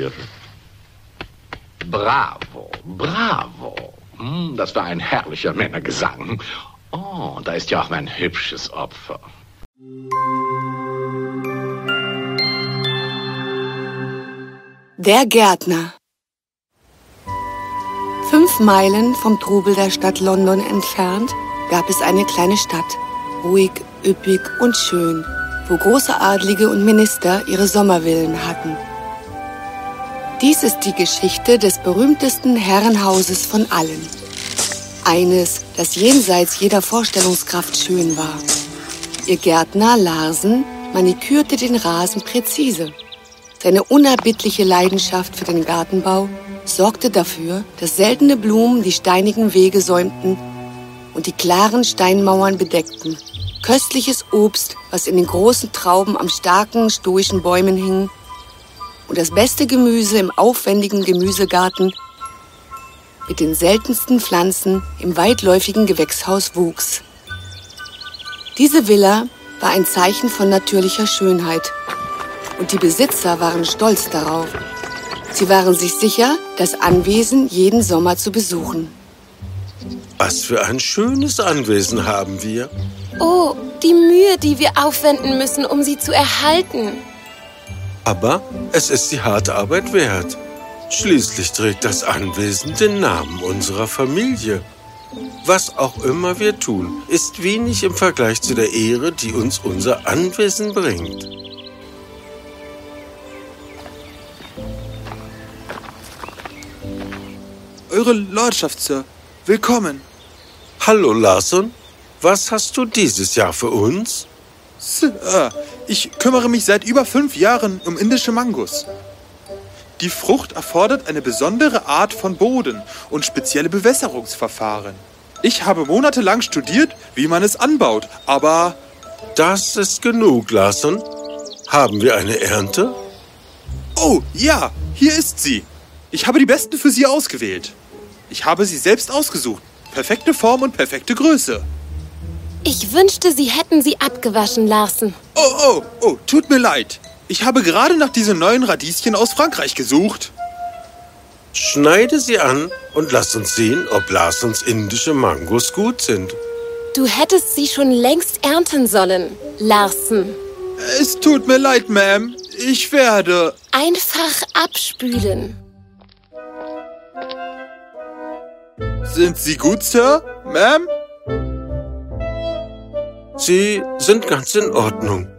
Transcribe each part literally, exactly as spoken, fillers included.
hier. Bravo, bravo. Hm, das war ein herrlicher Männergesang. Oh, da ist ja auch mein hübsches Opfer. Der Gärtner. Fünf Meilen vom Trubel der Stadt London entfernt gab es eine kleine Stadt, ruhig, üppig und schön, wo große Adlige und Minister ihre Sommervillen hatten. Dies ist die Geschichte des berühmtesten Herrenhauses von allen. Eines, das jenseits jeder Vorstellungskraft schön war. Ihr Gärtner Larsen manikürte den Rasen präzise. Seine unerbittliche Leidenschaft für den Gartenbau sorgte dafür, dass seltene Blumen die steinigen Wege säumten und die klaren Steinmauern bedeckten. Köstliches Obst, was in den großen Trauben am starken, stoischen Bäumen hing, und das beste Gemüse im aufwendigen Gemüsegarten mit den seltensten Pflanzen im weitläufigen Gewächshaus wuchs. Diese Villa war ein Zeichen von natürlicher Schönheit und die Besitzer waren stolz darauf. Sie waren sich sicher, das Anwesen jeden Sommer zu besuchen. Was für ein schönes Anwesen haben wir. Oh, die Mühe, die wir aufwenden müssen, um sie zu erhalten. Aber es ist die harte Arbeit wert. Schließlich trägt das Anwesen den Namen unserer Familie. Was auch immer wir tun, ist wenig im Vergleich zu der Ehre, die uns unser Anwesen bringt. Eure Lordschaft, Sir. Willkommen. Hallo, Larson. Was hast du dieses Jahr für uns? Sir, ich kümmere mich seit über fünf Jahren um indische Mangos. Die Frucht erfordert eine besondere Art von Boden und spezielle Bewässerungsverfahren. Ich habe monatelang studiert, wie man es anbaut, aber... Das ist genug, Larson. Haben wir eine Ernte? Oh, ja, hier ist sie. Ich habe die besten für Sie ausgewählt. Ich habe sie selbst ausgesucht. Perfekte Form und perfekte Größe. Ich wünschte, Sie hätten sie abgewaschen, Larsen. Oh, oh, oh, tut mir leid. Ich habe gerade nach diesen neuen Radieschen aus Frankreich gesucht. Schneide sie an und lass uns sehen, ob Larsons indische Mangos gut sind. Du hättest sie schon längst ernten sollen, Larsen. Es tut mir leid, Ma'am. Ich werde... Einfach abspülen. Sind Sie gut, Sir? Ma'am? Sie sind ganz in Ordnung.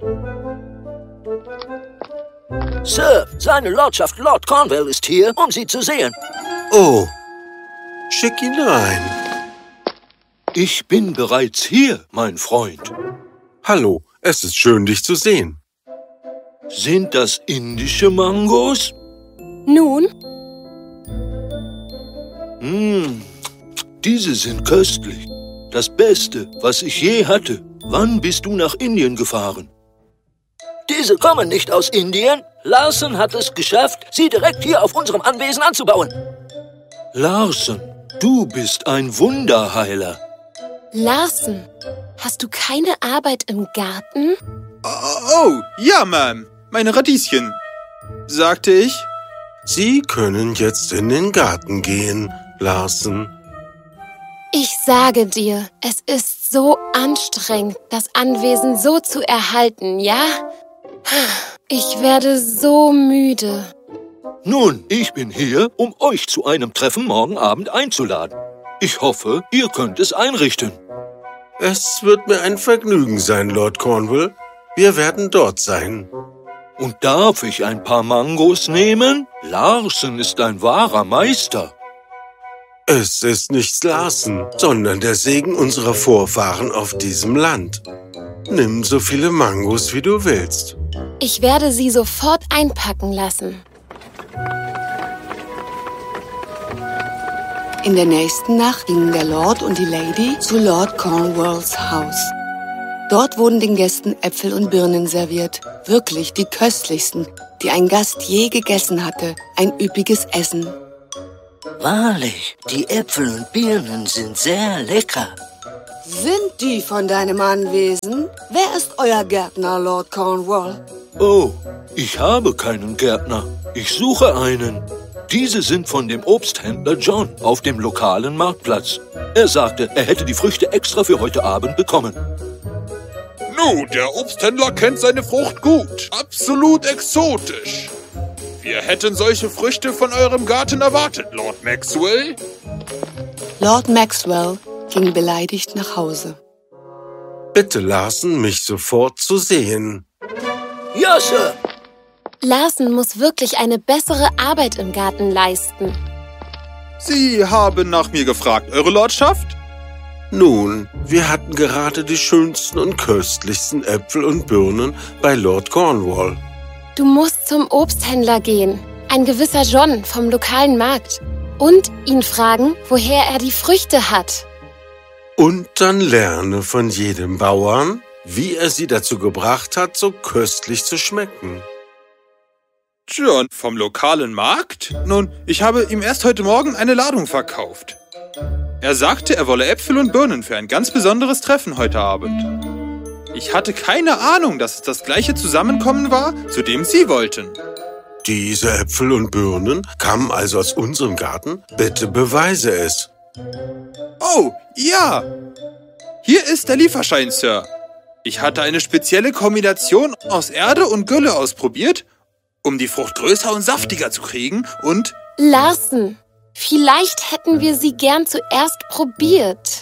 Sir, seine Lordschaft Lord Cornwall ist hier, um Sie zu sehen. Oh, schick ihn rein. Ich bin bereits hier, mein Freund. Hallo, es ist schön, dich zu sehen. Sind das indische Mangos? Nun? Hm, diese sind köstlich. Das Beste, was ich je hatte. Wann bist du nach Indien gefahren? Diese kommen nicht aus Indien. Larsen hat es geschafft, sie direkt hier auf unserem Anwesen anzubauen. Larsen, du bist ein Wunderheiler. Larsen, hast du keine Arbeit im Garten? Oh, oh ja, Ma'am. Meine Radieschen. Sagte ich? Sie können jetzt in den Garten gehen, Larsen. Ich sage dir, es ist so anstrengend, das Anwesen so zu erhalten, ja? Ich werde so müde. Nun, ich bin hier, um euch zu einem Treffen morgen Abend einzuladen. Ich hoffe, ihr könnt es einrichten. Es wird mir ein Vergnügen sein, Lord Cornwall. Wir werden dort sein. Und darf ich ein paar Mangos nehmen? Larsen ist ein wahrer Meister. Es ist nicht Larsen, sondern der Segen unserer Vorfahren auf diesem Land. Nimm so viele Mangos, wie du willst. Ich werde sie sofort einpacken lassen. In der nächsten Nacht gingen der Lord und die Lady zu Lord Cornwalls Haus. Dort wurden den Gästen Äpfel und Birnen serviert. Wirklich die köstlichsten, die ein Gast je gegessen hatte. Ein üppiges Essen. Wahrlich, die Äpfel und Birnen sind sehr lecker. Sind die von deinem Anwesen? Wer ist euer Gärtner, Lord Cornwall? Oh, ich habe keinen Gärtner. Ich suche einen. Diese sind von dem Obsthändler John auf dem lokalen Marktplatz. Er sagte, er hätte die Früchte extra für heute Abend bekommen. Nun, der Obsthändler kennt seine Frucht gut. Absolut exotisch. Wir hätten solche Früchte von eurem Garten erwartet, Lord Maxwell. Lord Maxwell ging beleidigt nach Hause. Bitte, Larsen, mich sofort zu sehen. Ja, Sir. Larsen muss wirklich eine bessere Arbeit im Garten leisten. Sie haben nach mir gefragt, Eure Lordschaft? Nun, wir hatten gerade die schönsten und köstlichsten Äpfel und Birnen bei Lord Cornwall. Du musst zum Obsthändler gehen, ein gewisser John vom lokalen Markt, und ihn fragen, woher er die Früchte hat. Und dann lerne von jedem Bauern, wie er sie dazu gebracht hat, so köstlich zu schmecken. John vom lokalen Markt? Nun, ich habe ihm erst heute Morgen eine Ladung verkauft. Er sagte, er wolle Äpfel und Birnen für ein ganz besonderes Treffen heute Abend. Ich hatte keine Ahnung, dass es das gleiche Zusammenkommen war, zu dem Sie wollten. Diese Äpfel und Birnen kamen also aus unserem Garten? Bitte beweise es. Oh, ja. Hier ist der Lieferschein, Sir. Ich hatte eine spezielle Kombination aus Erde und Gülle ausprobiert, um die Frucht größer und saftiger zu kriegen und... Larsen, vielleicht hätten wir sie gern zuerst probiert.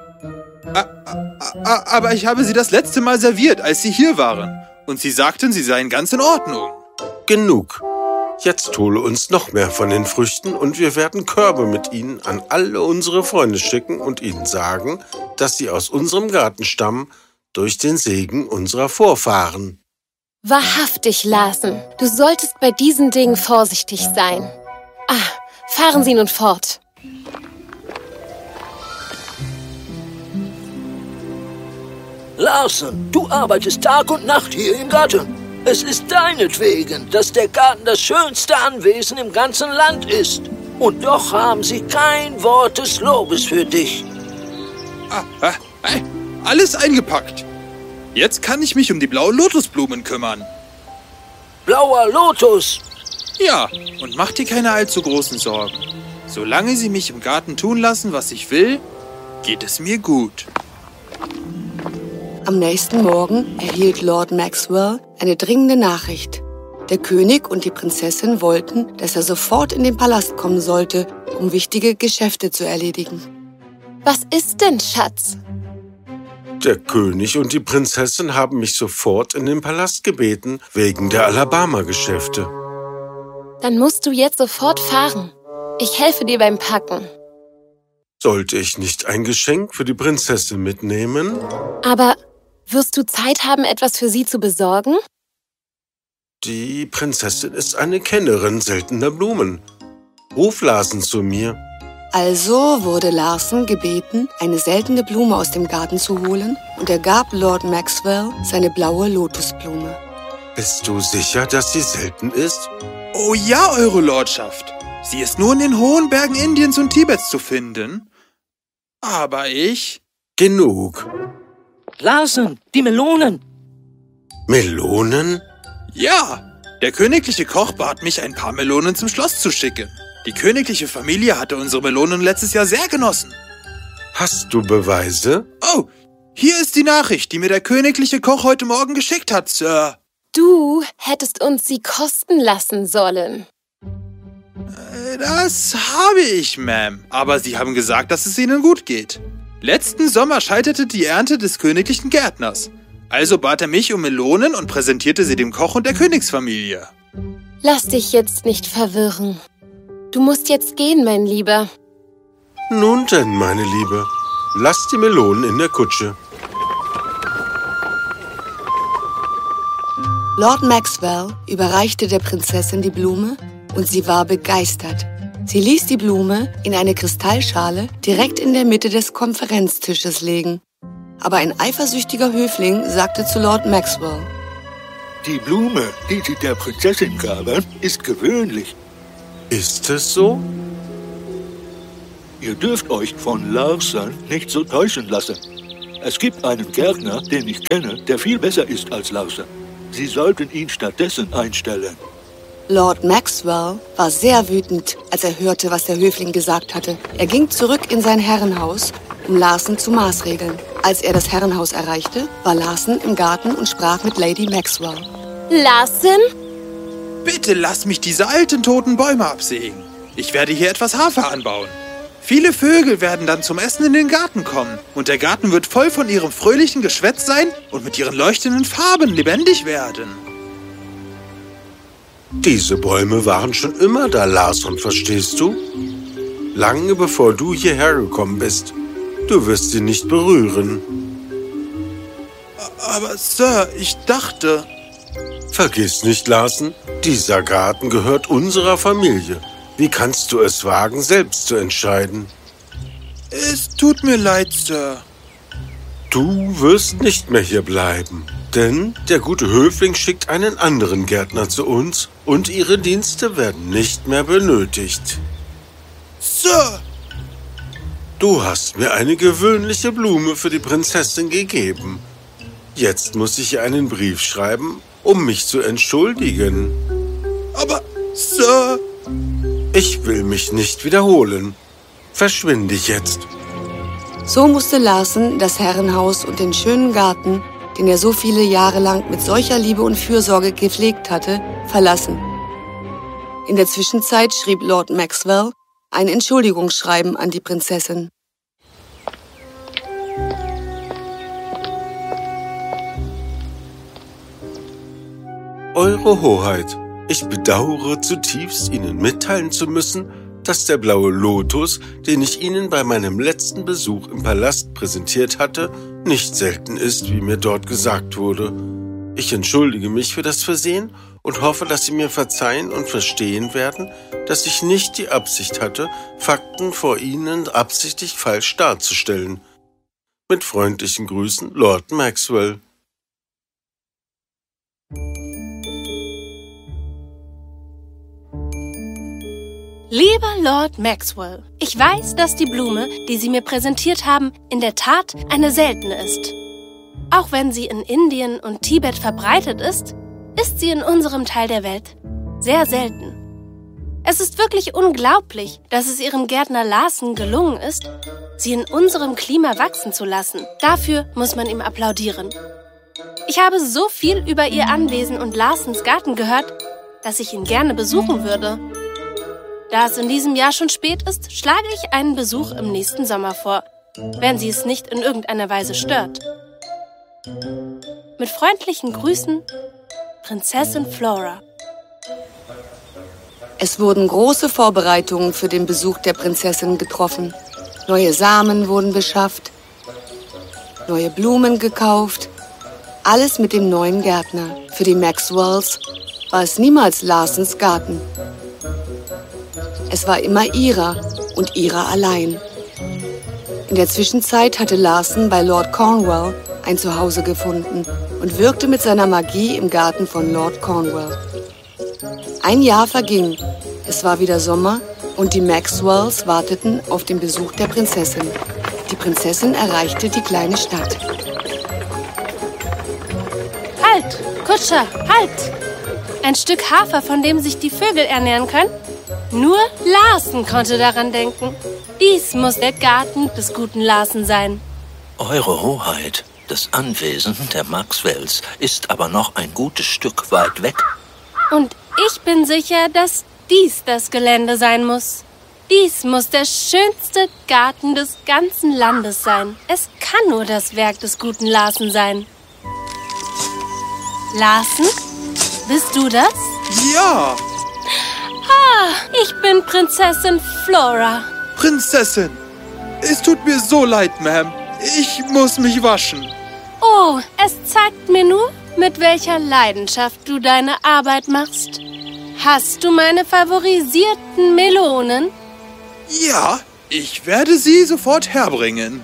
Aber ich habe sie das letzte Mal serviert, als Sie hier waren. Und Sie sagten, sie seien ganz in Ordnung. Genug. Jetzt hole uns noch mehr von den Früchten und wir werden Körbe mit ihnen an alle unsere Freunde schicken und ihnen sagen, dass sie aus unserem Garten stammen, durch den Segen unserer Vorfahren. Wahrhaftig, Larsen. Du solltest bei diesen Dingen vorsichtig sein. Ah, fahren Sie nun fort. Larsen, du arbeitest Tag und Nacht hier im Garten. Es ist deinetwegen, dass der Garten das schönste Anwesen im ganzen Land ist. Und doch haben sie kein Wort des Lobes für dich. Ah, ah, ah, alles eingepackt. Jetzt kann ich mich um die blauen Lotusblumen kümmern. Blauer Lotus? Ja, und mach dir keine allzu großen Sorgen. Solange sie mich im Garten tun lassen, was ich will, geht es mir gut. Am nächsten Morgen erhielt Lord Maxwell eine dringende Nachricht. Der König und die Prinzessin wollten, dass er sofort in den Palast kommen sollte, um wichtige Geschäfte zu erledigen. Was ist denn, Schatz? Der König und die Prinzessin haben mich sofort in den Palast gebeten, wegen der Alabama-Geschäfte. Dann musst du jetzt sofort fahren. Ich helfe dir beim Packen. Sollte ich nicht ein Geschenk für die Prinzessin mitnehmen? Aber wirst du Zeit haben, etwas für sie zu besorgen? Die Prinzessin ist eine Kennerin seltener Blumen. Ruf Larsen zu mir. Also wurde Larsen gebeten, eine seltene Blume aus dem Garten zu holen, und er gab Lord Maxwell seine blaue Lotusblume. Bist du sicher, dass sie selten ist? Oh ja, Eure Lordschaft. Sie ist nur in den hohen Bergen Indiens und Tibets zu finden. Aber ich... Genug. Larsen, die Melonen. Melonen? Ja, der königliche Koch bat mich, ein paar Melonen zum Schloss zu schicken. Die königliche Familie hatte unsere Melonen letztes Jahr sehr genossen. Hast du Beweise? Oh, hier ist die Nachricht, die mir der königliche Koch heute Morgen geschickt hat, Sir. Du hättest uns sie kosten lassen sollen. Das habe ich, Ma'am. Aber Sie haben gesagt, dass es Ihnen gut geht. Letzten Sommer scheiterte die Ernte des königlichen Gärtners. Also bat er mich um Melonen und präsentierte sie dem Koch und der Königsfamilie. Lass dich jetzt nicht verwirren. Du musst jetzt gehen, mein Lieber. Nun denn, meine Liebe. Lass die Melonen in der Kutsche. Lord Maxwell überreichte der Prinzessin die Blume und sie war begeistert. Sie ließ die Blume in eine Kristallschale direkt in der Mitte des Konferenztisches legen. Aber ein eifersüchtiger Höfling sagte zu Lord Maxwell: Die Blume, die Sie der Prinzessin gaben, ist gewöhnlich. Ist es so? Ihr dürft euch von Larsen nicht so täuschen lassen. Es gibt einen Gärtner, den ich kenne, der viel besser ist als Larsen. Sie sollten ihn stattdessen einstellen. Lord Maxwell war sehr wütend, als er hörte, was der Höfling gesagt hatte. Er ging zurück in sein Herrenhaus, um Larsen zu maßregeln. Als er das Herrenhaus erreichte, war Larsen im Garten und sprach mit Lady Maxwell. Larsen? Bitte lass mich diese alten, toten Bäume absägen. Ich werde hier etwas Hafer anbauen. Viele Vögel werden dann zum Essen in den Garten kommen. Und der Garten wird voll von ihrem fröhlichen Geschwätz sein und mit ihren leuchtenden Farben lebendig werden. Diese Bäume waren schon immer da, Larsen, verstehst du? Lange bevor du hierher gekommen bist. Du wirst sie nicht berühren. Aber, Sir, ich dachte... Vergiss nicht, Larsen, dieser Garten gehört unserer Familie. Wie kannst du es wagen, selbst zu entscheiden? Es tut mir leid, Sir. Du wirst nicht mehr hier bleiben, denn der gute Höfling schickt einen anderen Gärtner zu uns und ihre Dienste werden nicht mehr benötigt. Sir! Du hast mir eine gewöhnliche Blume für die Prinzessin gegeben. Jetzt muss ich ihr einen Brief schreiben, um mich zu entschuldigen. Aber, Sir... Ich will mich nicht wiederholen. Verschwinde jetzt. So musste Larsen das Herrenhaus und den schönen Garten, den er so viele Jahre lang mit solcher Liebe und Fürsorge gepflegt hatte, verlassen. In der Zwischenzeit schrieb Lord Maxwell ein Entschuldigungsschreiben an die Prinzessin. Eure Hoheit, ich bedauere zutiefst, Ihnen mitteilen zu müssen, dass der blaue Lotus, den ich Ihnen bei meinem letzten Besuch im Palast präsentiert hatte, nicht selten ist, wie mir dort gesagt wurde. Ich entschuldige mich für das Versehen und hoffe, dass Sie mir verzeihen und verstehen werden, dass ich nicht die Absicht hatte, Fakten vor Ihnen absichtlich falsch darzustellen. Mit freundlichen Grüßen, Lord Maxwell. Lieber Lord Maxwell, ich weiß, dass die Blume, die Sie mir präsentiert haben, in der Tat eine seltene ist. Auch wenn sie in Indien und Tibet verbreitet ist, ist sie in unserem Teil der Welt sehr selten. Es ist wirklich unglaublich, dass es Ihrem Gärtner Larsen gelungen ist, sie in unserem Klima wachsen zu lassen. Dafür muss man ihm applaudieren. Ich habe so viel über Ihr Anwesen und Larsens Garten gehört, dass ich ihn gerne besuchen würde. Da es in diesem Jahr schon spät ist, schlage ich einen Besuch im nächsten Sommer vor, wenn Sie es nicht in irgendeiner Weise stört. Mit freundlichen Grüßen, Prinzessin Flora. Es wurden große Vorbereitungen für den Besuch der Prinzessin getroffen. Neue Samen wurden beschafft, neue Blumen gekauft. Alles mit dem neuen Gärtner. Für die Maxwells war es niemals Larsens Garten. Es war immer ihrer und ihrer allein. In der Zwischenzeit hatte Larsen bei Lord Cornwall ein Zuhause gefunden und wirkte mit seiner Magie im Garten von Lord Cornwall. Ein Jahr verging, es war wieder Sommer und die Maxwells warteten auf den Besuch der Prinzessin. Die Prinzessin erreichte die kleine Stadt. Halt, Kutscher, halt! Ein Stück Hafer, von dem sich die Vögel ernähren können? Nur Larsen konnte daran denken. Dies muss der Garten des guten Larsen sein. Eure Hoheit, das Anwesen der Maxwells ist aber noch ein gutes Stück weit weg. Und ich bin sicher, dass dies das Gelände sein muss. Dies muss der schönste Garten des ganzen Landes sein. Es kann nur das Werk des guten Larsen sein. Larsen? Bist du das? Ja! Ah, ich bin Prinzessin Flora. Prinzessin, es tut mir so leid, Ma'am. Ich muss mich waschen. Oh, es zeigt mir nur, mit welcher Leidenschaft du deine Arbeit machst. Hast du meine favorisierten Melonen? Ja, ich werde sie sofort herbringen.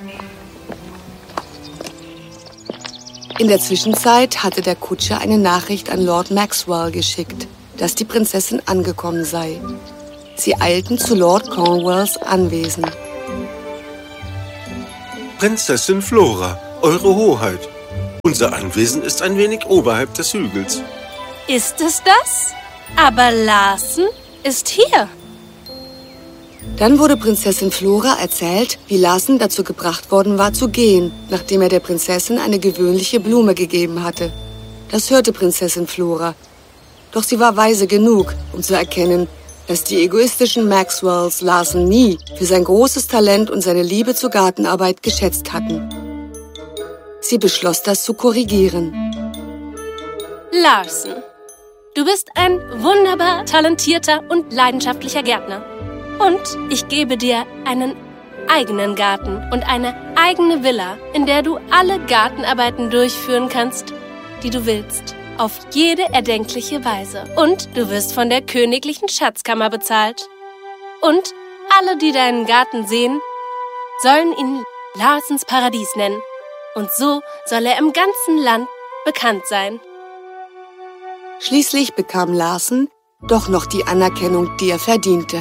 In der Zwischenzeit hatte der Kutscher eine Nachricht an Lord Maxwell geschickt, dass die Prinzessin angekommen sei. Sie eilten zu Lord Cornwalls Anwesen. Prinzessin Flora, Eure Hoheit, Unser Anwesen ist ein wenig oberhalb des Hügels. Ist es das? Aber Larsen ist hier. Dann wurde Prinzessin Flora erzählt, wie Larsen dazu gebracht worden war zu gehen, nachdem er der Prinzessin eine gewöhnliche Blume gegeben hatte. Das hörte Prinzessin Flora. Doch sie war weise genug, um zu erkennen, dass die egoistischen Maxwells Larsen nie für sein großes Talent und seine Liebe zur Gartenarbeit geschätzt hatten. Sie beschloss, das zu korrigieren. Larsen, du bist ein wunderbar talentierter und leidenschaftlicher Gärtner. Und ich gebe dir einen eigenen Garten und eine eigene Villa, in der du alle Gartenarbeiten durchführen kannst, die du willst, auf jede erdenkliche Weise. Und du wirst von der königlichen Schatzkammer bezahlt. Und alle, die deinen Garten sehen, sollen ihn Larsens Paradies nennen. Und so soll er im ganzen Land bekannt sein. Schließlich bekam Larsen doch noch die Anerkennung, die er verdiente.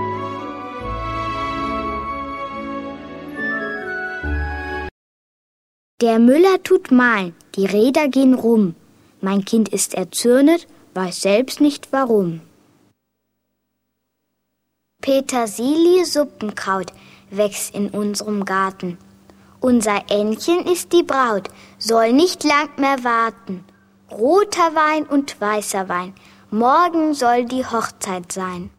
Der Müller tut mahlen, die Räder gehen rum. Mein Kind ist erzürnet, weiß selbst nicht warum. Petersilie-Suppenkraut wächst in unserem Garten. Unser Ännchen ist die Braut, soll nicht lang mehr warten. Roter Wein und weißer Wein, morgen soll die Hochzeit sein.